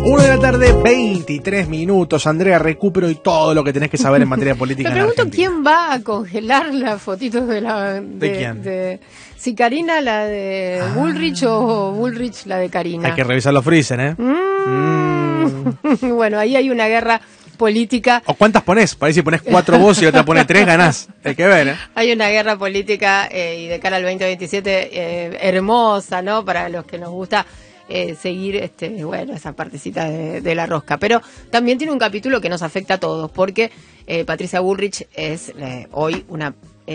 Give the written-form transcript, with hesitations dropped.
1 de la tarde, 23 minutos. Andrea, recupero y todo lo que tenés que saber en materia política. Me pregunto quién va a congelar las fotitos de la... ¿De quién? Si Karina la de Bullrich o Bullrich la de Karina. Hay que revisar los freezer, ¿eh? Bueno, ahí hay una guerra política. ¿O cuántas ponés? Para ver si ponés 4 vos y otra pone 3, ganás. Hay que ver, ¿eh? Hay una guerra política y de cara al 2027 hermosa, ¿no? Para los que nos gusta seguir bueno, esa partecita de la rosca. Pero también tiene un capítulo que nos afecta a todos, porque Patricia Bullrich es hoy una